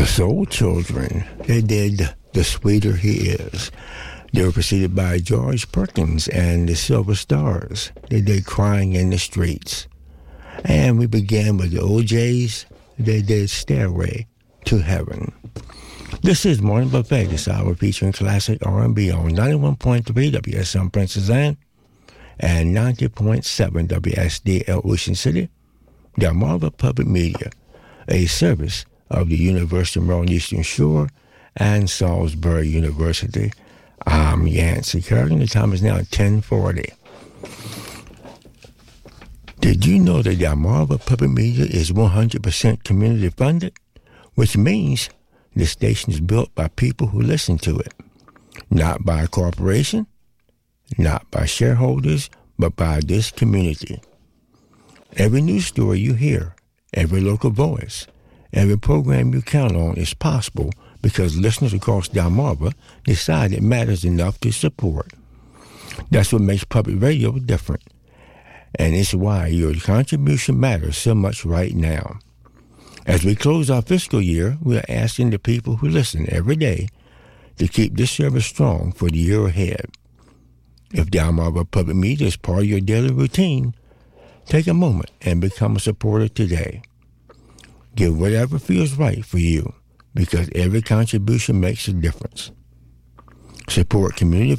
The Soul Children, they did The Sweeter He Is. They were preceded by George Perkins and the Silver Stars. They did Crying in the Streets. And we began with the OJs. They did Stairway to Heaven. This is Morning Buffet, this hour featuring classic R&B on 91.3 WSM Princess Anne and 90.7 WSDL Ocean City, Delmarva Public Media, a service of the University of Maryland Eastern Shore and Salisbury University. I'm Yancey Kerrigan. The time is now 10:40. Did you know that Delmarva Public Media is 100% community funded? Which means the station is built by people who listen to it. Not by a corporation, not by shareholders, but by this community. Every news story you hear, every local voice, every program you count on is possible because listeners across Delmarva decide it matters enough to support. That's what makes public radio different. And it's why your contribution matters so much right now. As we close our fiscal year, we are asking the people who listen every day to keep this service strong for the year ahead. If Delmarva Public Media is part of your daily routine, take a moment and become a supporter today. Give whatever feels right for you, because every contribution makes a difference. Support community